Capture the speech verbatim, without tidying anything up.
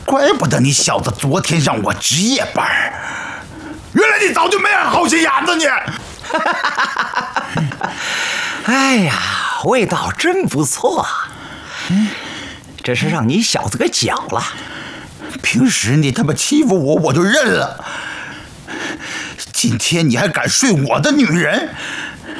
怪不得你小子昨天让我值夜班，原来你早就没好心眼子你。 哎呀，味道真不错啊！嗯，这是让你小子给搅了。 平时你他妈欺负我，我就认了。今天你还敢睡我的女人？